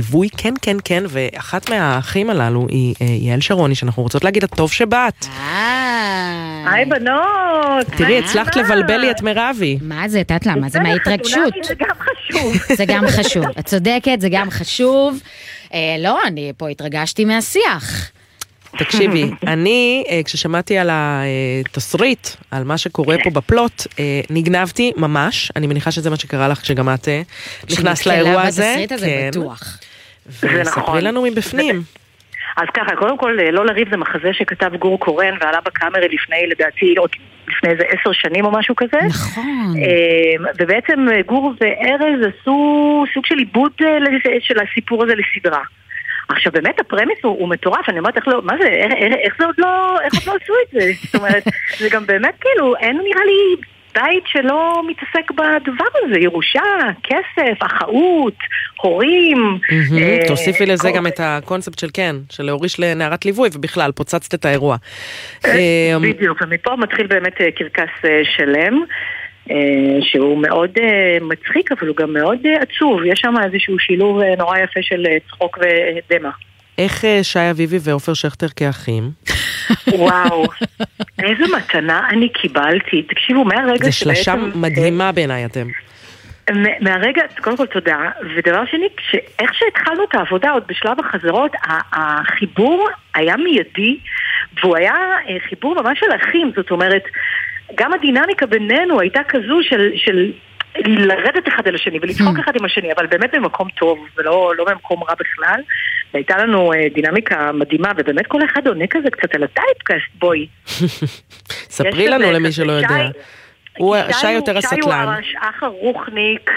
ליווי, כן, כן, כן, ואחת מהאחים הללו היא יעל שרוני, שאנחנו רוצות להגיד הטוב שבאת. היי בנות. תראי, הצלחת לבלבל לי את מרבי. מה זה, תת למה? זה מההתרגשות. זה גם חשוב. זה גם חשוב. את צודקת, זה גם חשוב. לא, אני פה התרגשתי מהשיח. תקשיבי, אני, כששמעתי על התסריט, על מה שקורה פה בפלוט, נגנבתי ממש, אני מניחה שזה מה שקרה לך כשגם את נכנסת לאירוע הזה. בתסריט הזה בטוח. וספרי לנו מבפנים. אז ככה, קודם כל, לא לריב זה מחזה שכתב גור קורן ועלה בקאמרי לפני, לדעתי, לפני איזה 10 שנים או משהו כזה. נכון. ובעצם גור וארז עשו סוג של עיבוד של הסיפור הזה לסדרה. עכשיו באמת הפרמיס הוא מטורף, אני אומרת מה זה, איך זה עוד לא עשו את זה? זאת אומרת, זה גם באמת כאילו, אין נראה לי בית שלא מתעסק בדבר הזה, ירושה, כסף, אחאות, הורים. תוסיפי לזה גם את הקונספט של כן, של להוריש לנערת ליווי, ובכלל פוצצת את האירוע. בדיוק, ומפה מתחיל באמת קרקס שלם. שהוא מאוד מצחיק, אבל הוא גם מאוד עצוב. יש שם איזשהו שילוב נורא יפה של צחוק ודמה. איך שי אביבי ואופר שכטר כאחים? וואו, איזה מתנה אני קיבלתי. תקשיבו, מהרגע זה שלשה מדהימה בעיניי אתם. מהרגע, קודם כל תודה, ודבר שני, איך שהתחלנו את העבודה עוד בשלב החזרות, החיבור היה מיידי, והוא היה חיבור ממש של אחים, זאת אומרת, גם הדינמיקה בינינו הייתה כזו של לרדת אחד אל השני ולצחוק אחד עם השני, אבל באמת במקום טוב ולא במקום רע בכלל. והייתה לנו דינמיקה מדהימה, ובאמת כל אחד עונה כזה קצת על הטייפקאסט, בואי. ספרי לנו למי שלא יודע. שי יותר הסטלן. שי הוא האח הרוחניק,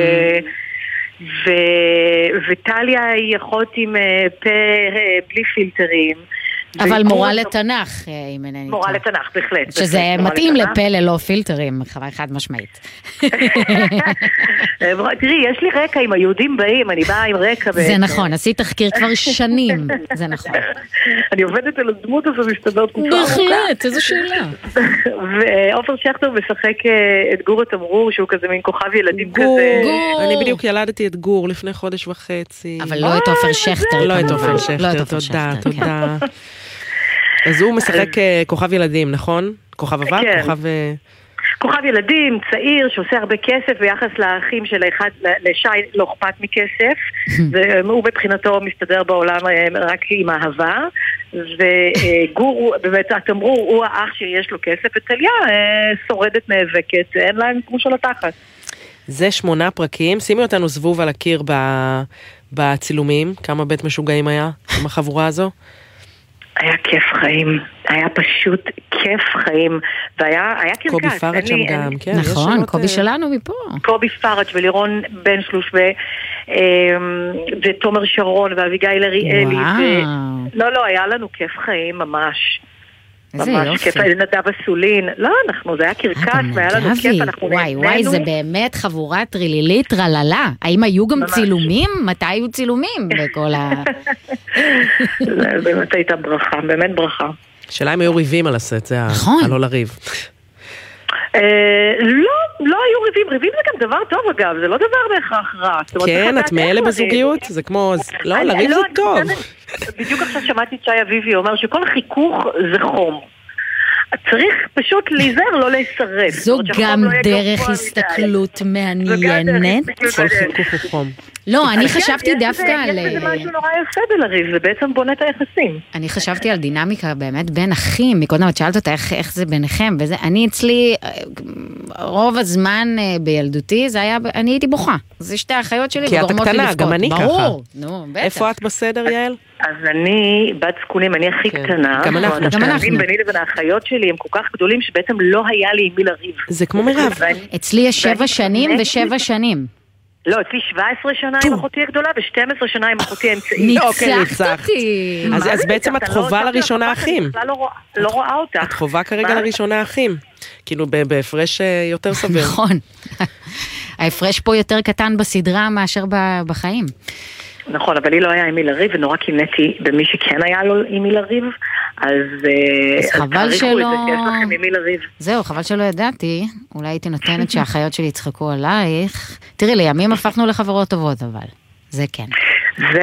וטליה היא אחות עם פה בלי פילטרים. אבל מורה לתנ"ך, אם אינני מורה לתנ"ך, בהחלט. שזה מתאים לפה ללא פילטרים, חד משמעית. תראי, יש לי רקע עם היהודים באים, אני באה עם רקע. זה נכון, עשית תחקיר כבר שנים, זה נכון. אני עובדת על הדמות הזו, מסתבר תקופה. בהחלט, איזו שאלה. ואופר שכטר משחק את גור התמרור, שהוא כזה מין כוכב ילדים כזה. אני בדיוק ילדתי את גור לפני חודש וחצי. אבל לא את אופר שכטר. לא את אופר שכטר, תודה. אז הוא משחק כוכב ילדים, נכון? כוכב אבק? כוכב ילדים, צעיר, שעושה הרבה כסף ביחס לאחים של אחד, לשי לא אכפת מכסף, והוא בבחינתו מסתדר בעולם רק עם אהבה, וגור, באמת, התמרור הוא האח שיש לו כסף, וטליה שורדת נאבקת, אין להם כמו של התחת. זה 8 פרקים, שימי אותנו זבוב על הקיר בצילומים, כמה בית משוגעים היה עם החבורה הזו? היה כיף חיים, היה פשוט כיף חיים, והיה קרקס. קובי פארץ' שם גם, כן. נכון, קובי שלנו מפה. קובי פארץ' ולירון בן שלוש ותומר שרון ואביגיל אריאלי. לא, היה לנו כיף חיים ממש. ממש כיף, נדב אסולין. לא, זה היה קרקס, והיה לנו כיף, אנחנו נהנינו. וואי, זה באמת חבורה טרילילית רללה. האם היו גם צילומים? מתי היו צילומים בכל ה... זה באמת הייתה ברכה, באמת ברכה. שאלה אם היו ריבים על הסט, זה הלא לריב. לא היו ריבים, ריבים זה גם דבר טוב אגב, זה לא דבר בהכרח רע. כן, את מאלה בזוגיות? זה כמו, לא, לריב זה טוב. בדיוק עכשיו שמעתי את שי אביבי אומר שכל חיכוך זה חום. צריך פשוט להיזהר, לא להישרף. זו גם דרך הסתכלות מעניינת. כל חיכוך הוא חום. לא, אני חשבתי דווקא על... יש בזה משהו נורא יפה בלריב, זה בעצם בונה את היחסים. אני חשבתי על דינמיקה באמת בין אחים, מקודם את שאלת אותה איך זה ביניכם, אני אצלי, רוב הזמן בילדותי, זה היה, אני הייתי בוכה. זה שתי האחיות שלי וגורמות לי לבכות. כי את הקטנה, גם אני ככה. ברור, נו, בטח. איפה את בסדר, יעל? אז אני בת זקונים, אני הכי קטנה. גם אנחנו. ביני לבין האחיות שלי הם כל כך גדולים שבעצם לא היה לי עם מי לריב. זה כמו מירב. אצלי יש 7 שנים ו7 שנים. לא, אצלי 17 שנה עם אחותי הגדולה ו12 שנה עם אחותי האמצעית. ניצחת אותי. אז בעצם את חובה לראשונה אחים. אני בכלל לא רואה אותך. את חובה כרגע לראשונה אחים. כאילו בהפרש יותר סביר. נכון. ההפרש פה יותר קטן בסדרה מאשר בחיים. נכון, אבל לי לא היה עם מי לריב, ונורא קינאתי במי שכן היה לו עם מי לריב, אז חבל שלא... יש לכם עם מי לריב. זהו, חבל שלא ידעתי, אולי הייתי נותנת שהאחיות שלי יצחקו עלייך. תראי, לימים הפכנו לחברות טובות, אבל זה כן.